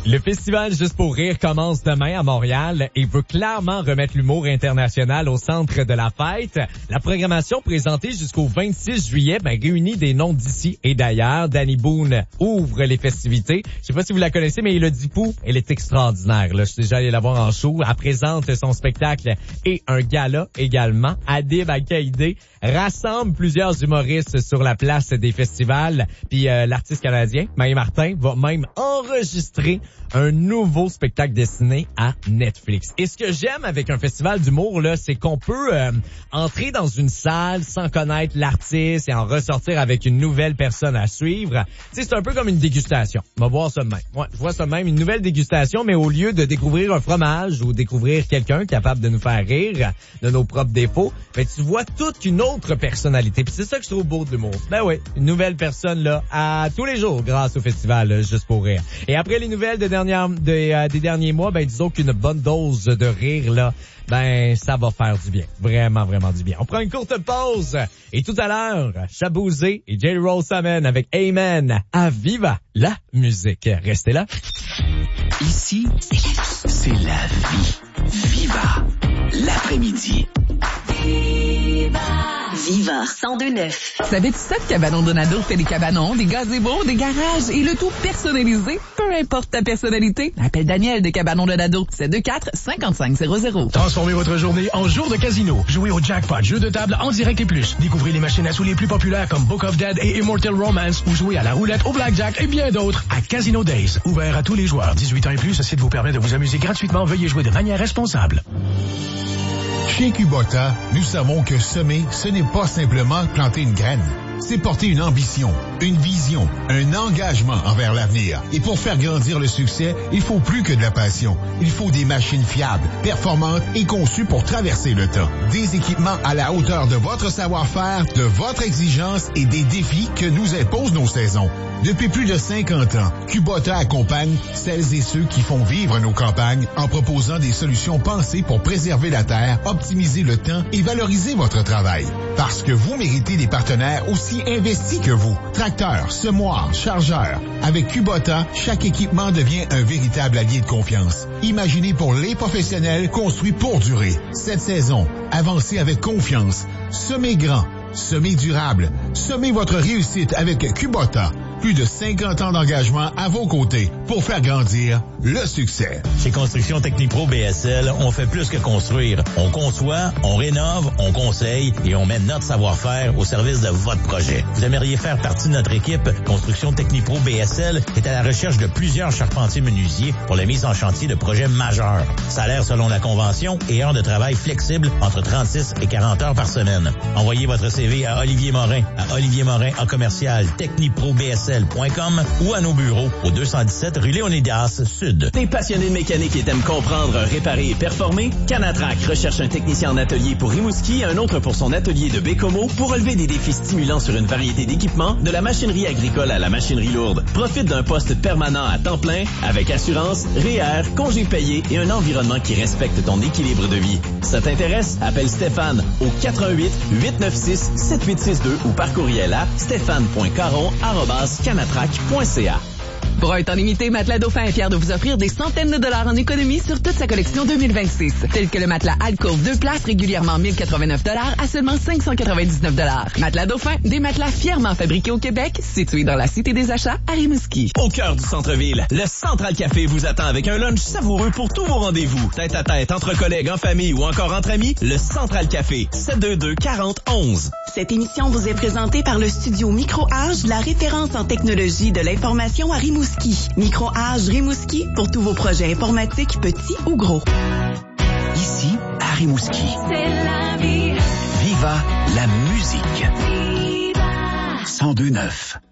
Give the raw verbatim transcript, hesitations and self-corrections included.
Le festival Juste pour rire commence demain à Montréal et veut clairement remettre l'humour international au centre de la fête. La programmation présentée jusqu'au vingt-six juillet ben, réunit des noms d'ici et d'ailleurs. Danny Boone ouvre les festivités. Je sais pas si vous la connaissez, mais Elodie Pou, elle est extraordinaire. Là, je suis déjà allé la voir en show. Elle présente son spectacle et un gala également. Adib Al-Qaïdé rassemble plusieurs humoristes sur la place des festivals. Puis euh, l'artiste canadien, Maï Martin, va même enregistrer un nouveau spectacle destiné à Netflix. Et ce que j'aime avec un festival d'humour, là, c'est qu'on peut euh, entrer dans une salle sans connaître l'artiste et en ressortir avec une nouvelle personne à suivre. Tu sais, c'est un peu comme une dégustation. On va voir ça de même. Ouais, je vois ça de même, une nouvelle dégustation, mais au lieu de découvrir un fromage ou découvrir quelqu'un capable de nous faire rire de nos propres défauts, ben, tu vois toute une autre personnalité. Puis c'est ça que je trouve beau de l'humour. Ben oui, une nouvelle personne là à tous les jours grâce au festival là, Juste pour rire. Et après les nouvelles de dernière, de, euh, des derniers mois, ben disons qu'une bonne dose de rire là, ben ça va faire du bien. Vraiment, vraiment du bien. On prend une courte pause et tout à l'heure, Shaboozey et J. Roll s'amènent avec Amen à Viva la musique. Restez là. Ici, c'est la vie. Viva l'après-midi. Viva! Viva cent deux neuf. Savais-tu ça que Cabanon Donado fait des cabanons, des gazebos, des garages et le tout personnalisé? Peu importe ta personnalité. Appelle Daniel de Cabanon Donado, sept deux quatre, cinq cinq zéro zéro. Transformez votre journée en jour de casino. Jouez au jackpot, jeux de table en direct et plus. Découvrez les machines à sous les plus populaires comme Book of Dead et Immortal Romance ou jouez à la roulette, au blackjack et bien d'autres à Casino Days. Ouvert à tous les joueurs. dix-huit ans et plus, ceci vous permet de vous amuser gratuitement. Veuillez jouer de manière responsable. Chez Kubota, nous savons que semer, ce n'est pas simplement planter une graine. C'est porter une ambition, une vision, un engagement envers l'avenir. Et pour faire grandir le succès, il faut plus que de la passion. Il faut des machines fiables, performantes et conçues pour traverser le temps. Des équipements à la hauteur de votre savoir-faire, de votre exigence et des défis que nous imposent nos saisons. Depuis plus de cinquante ans, Kubota accompagne celles et ceux qui font vivre nos campagnes en proposant des solutions pensées pour préserver la terre, optimiser le temps et valoriser votre travail. Parce que vous méritez des partenaires aussi investis que vous. Tracteurs, semoirs, chargeurs. Avec Kubota, chaque équipement devient un véritable allié de confiance. Imaginé pour les professionnels, construit pour durer. Cette saison, avancez avec confiance. Semez grand, semez durable. Semez votre réussite avec Kubota. Plus de cinquante ans d'engagement à vos côtés pour faire grandir le succès. Chez Construction Technipro B S L, on fait plus que construire. On conçoit, on rénove, on conseille et on met notre savoir-faire au service de votre projet. Vous aimeriez faire partie de notre équipe? Construction Technipro B S L est à la recherche de plusieurs charpentiers menuisiers pour la mise en chantier de projets majeurs. Salaire selon la convention et heures de travail flexibles entre trente-six et quarante heures par semaine. Envoyez votre C V à Olivier Morin, à Olivier Morin en commercial technipro b s l point com ou à nos bureaux au deux cent dix-sept rue Léonidas Sud. T'es passionné de mécanique et t'aimes comprendre, réparer et performer? Canatrac recherche un technicien en atelier pour Rimouski et un autre pour son atelier de Bécomo pour relever des défis stimulants sur une variété d'équipements, de la machinerie agricole à la machinerie lourde. Profite d'un poste permanent à temps plein avec assurance, R E E R, congés payés et un environnement qui respecte ton équilibre de vie. Ça t'intéresse? Appelle Stéphane au quatre un huit, huit neuf six, sept huit six deux ou par courriel à stéphane point caron arobase canatrac point c a. Pour un temps limité, Matelas Dauphin est fier de vous offrir des centaines de dollars en économie sur toute sa collection deux mille vingt-six. Tel que le matelas Alcove deux places régulièrement mille quatre-vingt-neuf dollars à seulement cinq cent quatre-vingt-dix-neuf dollars. Matelas Dauphin, des matelas fièrement fabriqués au Québec, situés dans la Cité des Achats à Rimouski. Au cœur du centre-ville, le Central Café vous attend avec un lunch savoureux pour tous vos rendez-vous. Tête à tête, entre collègues, en famille ou encore entre amis, le Central Café, sept deux deux, quarante, onze. Cette émission vous est présentée par le studio Micro-Age, la référence en technologie de l'information à Rimouski. Micro-Age Rimouski pour tous vos projets informatiques, petits ou gros. Ici, à Rimouski. C'est la vie. Viva la musique. Viva. cent deux neuf.